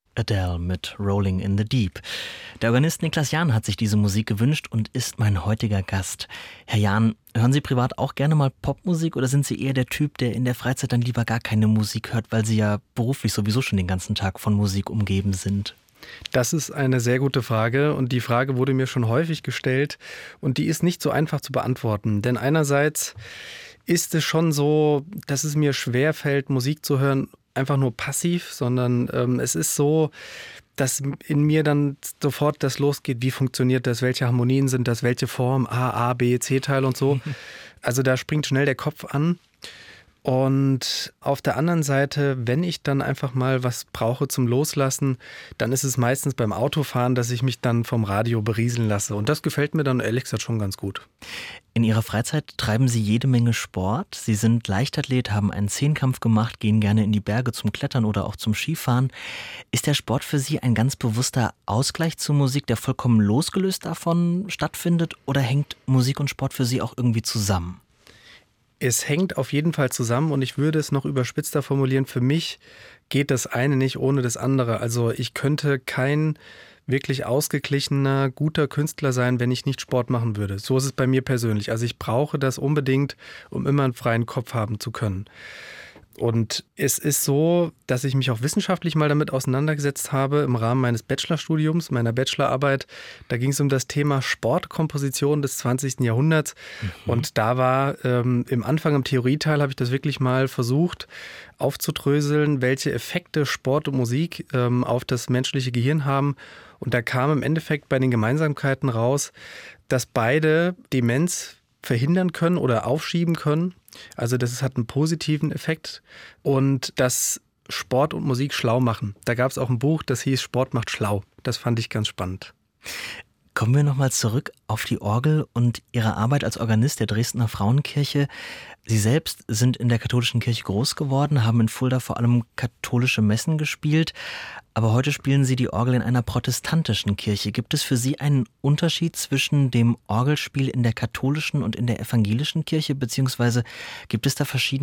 Adele mit Rolling in the Deep. Der Organist Niklas Jahn hat sich diese Musik gewünscht und ist mein heutiger Gast. Herr Jahn, hören Sie privat auch gerne mal Popmusik oder sind Sie eher der Typ, der in der Freizeit dann lieber gar keine Musik hört, weil Sie ja beruflich sowieso schon den ganzen Tag von Musik umgeben sind? Das ist eine sehr gute Frage und die Frage wurde mir schon häufig gestellt und die ist nicht so einfach zu beantworten. Denn einerseits ist es schon so, dass es mir schwerfällt, Musik zu hören, einfach nur passiv, sondern es ist so, dass in mir dann sofort das losgeht, wie funktioniert das, welche Harmonien sind das, welche Form, A, B, C-Teil und so. Also da springt schnell der Kopf an. Und auf der anderen Seite, wenn ich dann einfach mal was brauche zum Loslassen, dann ist es meistens beim Autofahren, dass ich mich dann vom Radio berieseln lasse. Und das gefällt mir dann ehrlich gesagt schon ganz gut. In Ihrer Freizeit treiben Sie jede Menge Sport. Sie sind Leichtathlet, haben einen Zehnkampf gemacht, gehen gerne in die Berge zum Klettern oder auch zum Skifahren. Ist der Sport für Sie ein ganz bewusster Ausgleich zur Musik, der vollkommen losgelöst davon stattfindet? Oder hängt Musik und Sport für Sie auch irgendwie zusammen? Es hängt auf jeden Fall zusammen und ich würde es noch überspitzter formulieren. Für mich geht das eine nicht ohne das andere. Also ich könnte kein wirklich ausgeglichener, guter Künstler sein, wenn ich nicht Sport machen würde. So ist es bei mir persönlich. Also ich brauche das unbedingt, um immer einen freien Kopf haben zu können. Und es ist so, dass ich mich auch wissenschaftlich mal damit auseinandergesetzt habe im Rahmen meines Bachelorstudiums, meiner Bachelorarbeit. Da ging es um das Thema Sportkomposition des 20. Jahrhunderts. Und da war im Anfang, im Theorieteil, habe ich das wirklich mal versucht aufzudröseln, welche Effekte Sport und Musik auf das menschliche Gehirn haben. Und da kam im Endeffekt bei den Gemeinsamkeiten raus, dass beide Demenz verhindern können oder aufschieben können. Also das hat einen positiven Effekt und dass Sport und Musik schlau machen. Da gab es auch ein Buch, das hieß Sport macht schlau. Das fand ich ganz spannend. Kommen wir nochmal zurück auf die Orgel und Ihre Arbeit als Organist der Dresdner Frauenkirche. Sie selbst sind in der katholischen Kirche groß geworden, haben in Fulda vor allem katholische Messen gespielt. Aber heute spielen Sie die Orgel in einer protestantischen Kirche. Gibt es für Sie einen Unterschied zwischen dem Orgelspiel in der katholischen und in der evangelischen Kirche? Beziehungsweise gibt es da verschiedene